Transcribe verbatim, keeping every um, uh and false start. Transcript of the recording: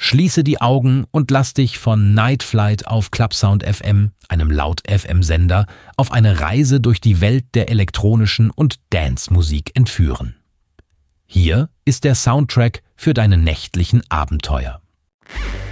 Schließe die Augen und lass dich von Night Flight auf Clubsound F M, einem Laut-F M-Sender, auf eine Reise durch die Welt der elektronischen und Dance-Musik entführen. Hier ist der Soundtrack für deine nächtlichen Abenteuer.